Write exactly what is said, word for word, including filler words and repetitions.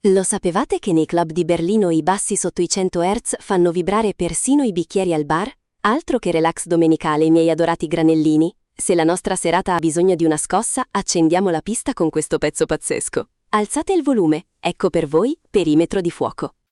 Lo sapevate che nei club di Berlino i bassi sotto i cento hertz fanno vibrare persino i bicchieri al bar? Altro che relax domenicale, miei adorati granellini. Se la nostra serata ha bisogno di una scossa, accendiamo la pista con questo pezzo pazzesco. Alzate il volume, ecco per voi Perimetro di Fuoco.